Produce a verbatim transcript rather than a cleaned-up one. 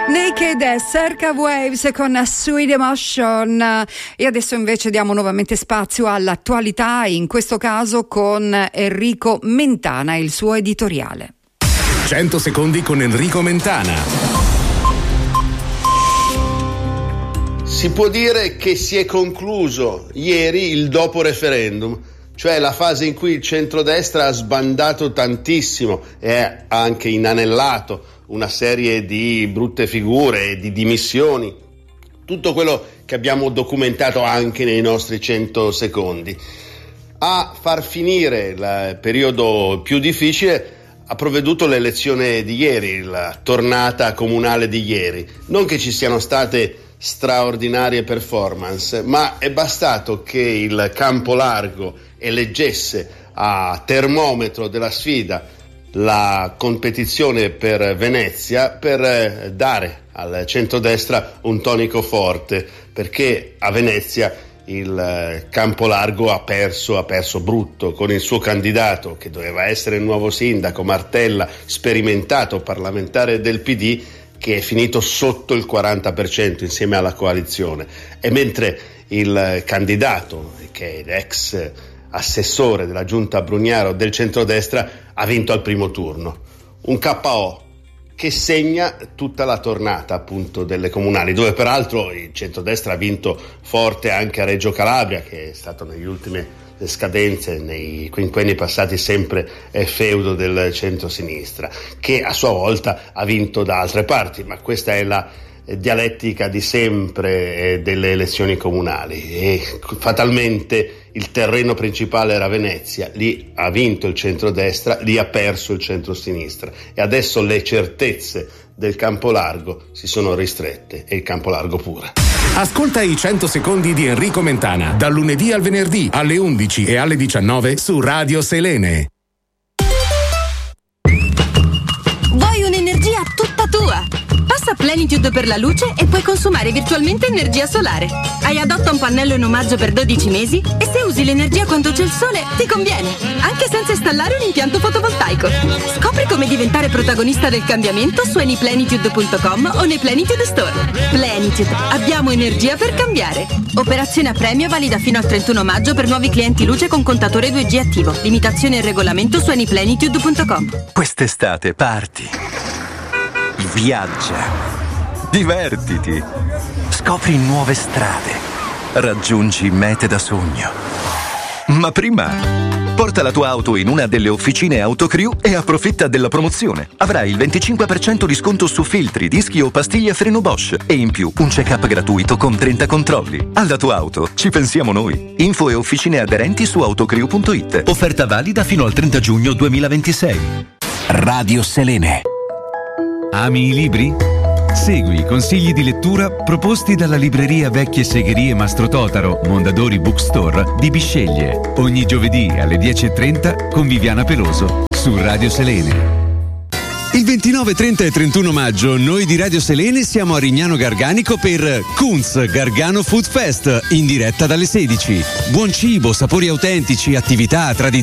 Naked, Circa Waves con Sweet Emotion. E adesso invece diamo nuovamente spazio all'attualità, in questo caso con Enrico Mentana e il suo editoriale. cento secondi con Enrico Mentana. Si può dire che si è concluso ieri il dopo referendum, cioè la fase in cui il centrodestra ha sbandato tantissimo e ha anche inanellato una serie di brutte figure e di dimissioni, tutto quello che abbiamo documentato anche nei nostri cento secondi. A far finire il periodo più difficile ha provveduto l'elezione di ieri, la tornata comunale di ieri. Non che ci siano state straordinarie performance, ma è bastato che il campo largo eleggesse a termometro della sfida la competizione per Venezia per dare al centrodestra un tonico forte, perché a Venezia il campo largo ha perso, ha perso brutto, con il suo candidato che doveva essere il nuovo sindaco Martella, sperimentato parlamentare del P D, che è finito sotto il quaranta per cento insieme alla coalizione, e mentre il candidato, che è l'ex assessore della giunta Brugnaro del centrodestra, ha vinto al primo turno. Un K O che segna tutta la tornata appunto delle comunali, dove peraltro il centrodestra ha vinto forte anche a Reggio Calabria, che è stato negli ultime scadenze, nei quinquenni passati, sempre feudo del centrosinistra, che a sua volta ha vinto da altre parti, ma questa è la dialettica di sempre delle elezioni comunali, e fatalmente il terreno principale era Venezia, lì ha vinto il centrodestra, lì ha perso il centrosinistra, e adesso le certezze del campo largo si sono ristrette, e il campo largo pure. Ascolta i cento secondi di Enrico Mentana dal lunedì al venerdì alle undici e alle diciannove su Radio Selene. Vuoi un'energia tutta tua? Passa Plenitude per la luce e puoi consumare virtualmente energia solare. Hai adotta un pannello in omaggio per dodici mesi e se usi l'energia quando c'è il sole ti conviene, anche senza installare un impianto fotovoltaico. Scopri come diventare protagonista del cambiamento su anyplenitude punto com o nei Plenitude Store. Plenitude, abbiamo energia per cambiare. Operazione a premio valida fino al trentuno maggio per nuovi clienti luce con contatore due G attivo. Limitazione e regolamento su anyplenitude punto com. Quest'estate parti. Viaggia, divertiti, scopri nuove strade, raggiungi mete da sogno. Ma prima, porta la tua auto in una delle officine Autocrew e approfitta della promozione. Avrai il venticinque per cento di sconto su filtri, dischi o pastiglie a freno Bosch e in più un check-up gratuito con trenta controlli. Alla tua auto ci pensiamo noi. Info e officine aderenti su autocrew punto it. Offerta valida fino al trenta giugno duemilaventisei. Radio Selene. Ami i libri? Segui i consigli di lettura proposti dalla libreria Vecchie Segherie Mastro Totaro, Mondadori Bookstore di Bisceglie. Ogni giovedì alle dieci e trenta con Viviana Peloso su Radio Selene. Il ventinove, trenta e trentuno maggio noi di Radio Selene siamo a Rignano Garganico per Kunz Gargano Food Fest, in diretta dalle sedici. Buon cibo, sapori autentici, attività, tradizioni